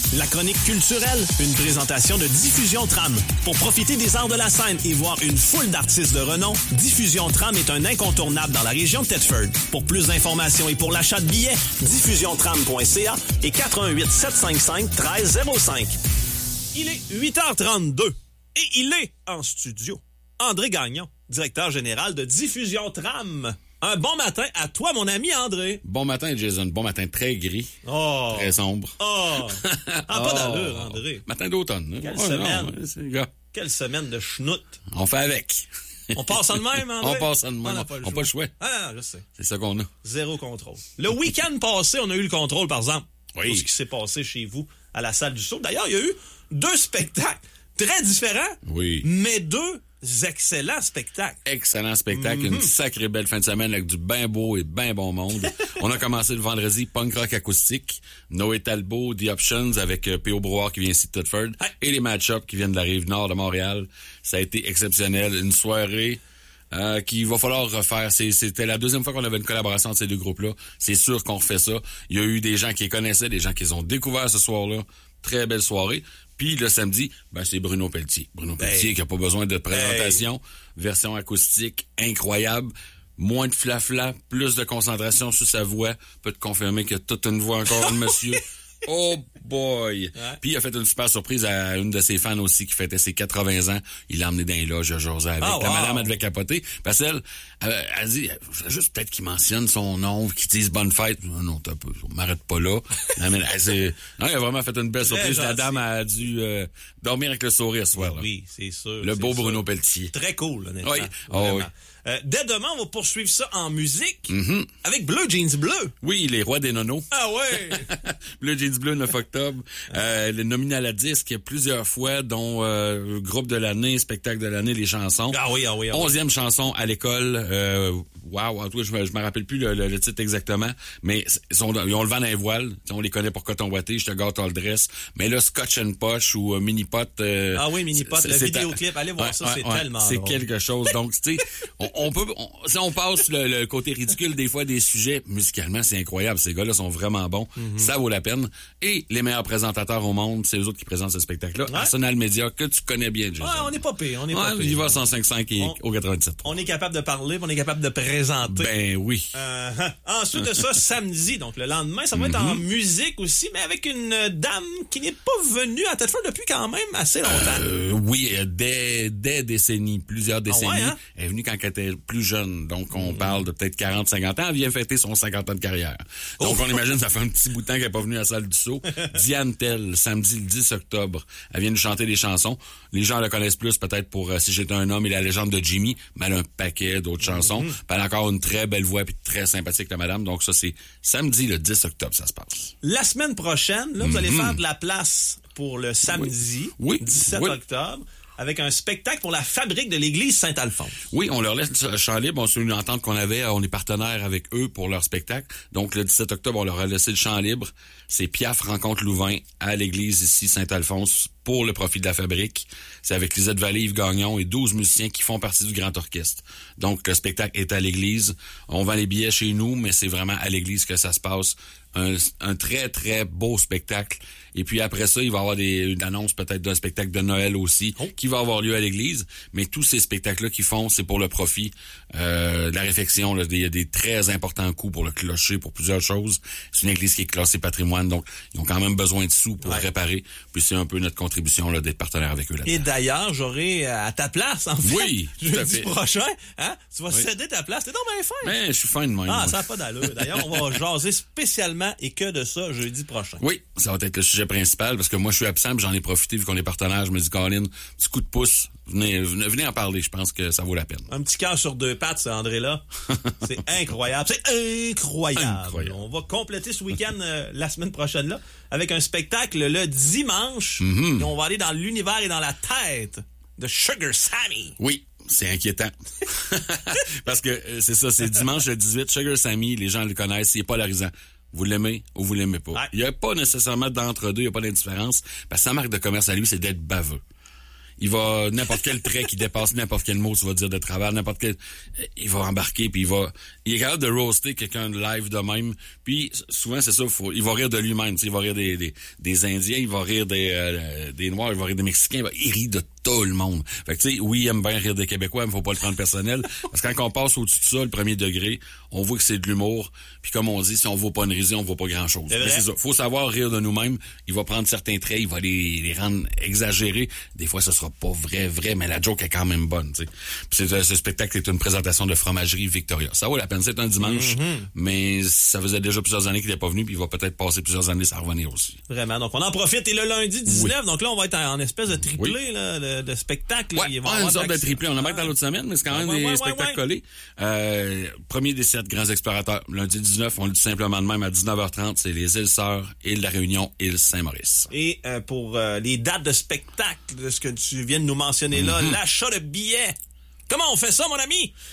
La chronique culturelle, une présentation de Diffusion Tram. Pour profiter des arts de la scène et voir une foule d'artistes de renom, Diffusion Tram est un incontournable dans la région de Thetford. Pour plus d'informations et pour l'achat de billets, diffusiontram.ca et 88 755 1305. Il est 8h32 et il est en studio. André Gagnon, directeur général de Diffusion Tram. Un bon matin à toi, mon ami André. Bon matin, Jason. Bon matin très gris. Oh. Très sombre. Oh. Pas d'allure, André. Matin d'automne. Hein? Quelle semaine. Non, Quelle semaine de schnout. On fait avec. On passe ça de même, André? On passe ça de même. On n'a pas le choix. Ah, je sais. C'est ça qu'on a. Zéro contrôle. Le week-end passé, on a eu le contrôle, par exemple. Oui. Tout ce qui s'est passé chez vous à la salle du show. D'ailleurs, il y a eu 2 spectacles très différents. Oui. Mais 2 excellents spectacles. Excellent spectacle. Une sacrée belle fin de semaine avec du bien beau et bien bon monde. On a commencé le vendredi punk rock acoustique. Noé Talbot, The Options avec P.O. Brouard qui vient ici de Thetford. Et les match-ups qui viennent de la rive nord de Montréal. Ça a été exceptionnel. Une soirée qu'il va falloir refaire. C'était la deuxième fois qu'on avait une collaboration entre ces 2 groupes-là. C'est sûr qu'on refait ça. Il y a eu des gens qui les connaissaient, des gens qui les ont découverts ce soir-là. Très belle soirée. Puis le samedi, c'est Bruno Pelletier. Bruno Pelletier qui a pas besoin de présentation. Version acoustique incroyable. Moins de flafla, plus de concentration sur sa voix. Peut te confirmer qu'il y a toute une voix encore de monsieur. Oh boy! Ouais. Puis il a fait une super surprise à une de ses fans aussi qui fêtait ses 80 ans. Il l'a emmené dans les loges à José avec. La madame, elle devait capoter. Parce qu'elle, elle dit, je voudrais juste peut-être qu'il mentionne son nom, qu'il dise bonne fête. Non, on m'arrête pas là. Non, il a vraiment fait une belle surprise. La dame a dû dormir avec le sourire ce soir. Oui, c'est sûr. Le beau Bruno Pelletier. Très cool, honnêtement. Oui. Oh, oui. Dès demain, on va poursuivre ça en musique avec Bleu Jeans Bleu. Oui, les rois des nonos. Ah ouais! Bleu Jeans Bleu, 9 octobre. Le nominé à la disque plusieurs fois, dont groupe de l'année, spectacle de l'année, les chansons. Ah oui. 11e chanson à l'école. Wow, je me rappelle plus le titre exactement, mais ils ont le vent dans les voiles. On les connaît pour Coton Watté, Je te gâte all dress. Mais là, Scotch and Posh ou Mini Pot. Ah oui, Mini Pot, le vidéoclip. Allez voir ça, c'est tellement c'est drôle. quelque chose. Donc, tu sais, si on passe le côté ridicule des fois des sujets, musicalement, c'est incroyable. Ces gars-là sont vraiment bons. Ça vaut la peine. Et les meilleurs présentateurs au monde, c'est eux autres qui présentent ce spectacle-là. Arsenal Media, que tu connais bien, Jason. On n'est pas pire. Il va 105.5 et au 97. On est capable de parler, on est capable de présenter. Ben oui. Ensuite de ça, samedi, donc le lendemain, ça va être en musique aussi, mais avec une dame qui n'est pas venue à Thetford depuis quand même assez longtemps. Oui, des décennies, plusieurs décennies. Ah ouais, hein? Elle est venue quand elle était plus jeune, donc on parle de peut-être 40-50 ans. Elle vient fêter son 50 ans de carrière. Donc on imagine, ça fait un petit bout de temps qu'elle n'est pas venue à la salle du Sceau. Diane Tell, samedi le 10 octobre, elle vient nous chanter des chansons. Les gens la connaissent plus peut-être pour Si j'étais un homme et La légende de Jimmy, mais elle a un paquet d'autres chansons. Puis elle a encore une très belle voix puis très sympathique, la madame. Donc ça, c'est samedi le 10 octobre, ça se passe. La semaine prochaine, là, vous allez faire de la place pour le samedi, 17 octobre, avec un spectacle pour la fabrique de l'église Saint-Alphonse. Oui, on leur laisse le champ libre. C'est une entente qu'on avait. On est partenaire avec eux pour leur spectacle. Donc, le 17 octobre, on leur a laissé le champ libre. C'est Piaf rencontre Louvain à l'église ici, Saint-Alphonse, pour le profit de la fabrique. C'est avec Lisette Vallée, Yves Gagnon et 12 musiciens qui font partie du grand orchestre. Donc, le spectacle est à l'église. On vend les billets chez nous, mais c'est vraiment à l'église que ça se passe. Un très, très beau spectacle. Et puis après ça, il va y avoir une annonce peut-être d'un spectacle de Noël aussi qui va avoir lieu à l'église. Mais tous ces spectacles-là qu'ils font, c'est pour le profit de la réfection. Là, il y a des très importants coûts pour le clocher, pour plusieurs choses. C'est une église qui est classée patrimoine, donc ils ont quand même besoin de sous pour réparer. Puis c'est un peu notre contribution là, d'être partenaire avec eux là-dedans. Et d'ailleurs, j'aurai à ta place, en fait. Oui, tout à fait. Jeudi prochain, tu vas céder ta place. T'es donc bien fin. Ben, je suis fin de même. Ça n'a pas d'allure. D'ailleurs, on va jaser spécialement et que de ça jeudi prochain. Oui, ça va être le sujet principal parce que moi, je suis absent, j'en ai profité vu qu'on est partenaire. Je me dis, Colin, petit coup de pouce, venez en parler. Je pense que ça vaut la peine. Un petit cœur sur 2 pattes, ce André-là. C'est incroyable. C'est incroyable. On va compléter ce week-end la semaine prochaine là avec un spectacle le dimanche. Et on va aller dans l'univers et dans la tête de Sugar Sammy. Oui. C'est inquiétant. Parce que c'est ça, c'est dimanche le 18. Sugar Sammy, les gens le connaissent, il est polarisant. Vous l'aimez ou vous l'aimez pas. Il n'y a pas nécessairement d'entre-deux, il n'y a pas d'indifférence. Parce que sa marque de commerce à lui, c'est d'être baveux. il va, n'importe quel trait qui dépasse n'importe quel mot, tu vas dire de travers, n'importe quel, il va embarquer, puis il est capable de roaster quelqu'un de live de même, puis souvent, c'est ça, il va rire de lui-même, tu sais, il va rire des Indiens, il va rire des Noirs, il va rire des Mexicains, il rit de tout le monde. Fait que tu sais, oui, il aime bien rire des Québécois, mais faut pas le prendre personnel, parce que quand on passe au-dessus de ça, le premier degré, on voit que c'est de l'humour, puis comme on dit, si on vaut pas une risée, on vaut pas grand-chose. C'est ça, faut savoir rire de nous-mêmes, il va prendre certains traits, il va les rendre exagérés, des fois ça sera pas vrai, mais la joke est quand même bonne, tu sais. Puis ce spectacle est une présentation de Fromagerie Victoria. Ça vaut la peine, c'est un dimanche, mais ça faisait déjà plusieurs années qu'il n'est pas venu, puis il va peut-être passer plusieurs années sans revenir aussi. Vraiment, donc on en profite, et le lundi 19, donc là on va être en espèce de triplé là, de spectacle. Ouais, une sorte de triplé, on en met dans l'autre semaine, mais c'est quand même des spectacles collés. Premier des 7 grands explorateurs, lundi 19, on le dit simplement de même à 19h30, c'est les îles Sœurs, île de la Réunion, île Saint-Maurice. Et pour les dates de spectacle, de ce que tu viens de nous mentionner là, l'achat de billets. Comment on fait ça, mon ami?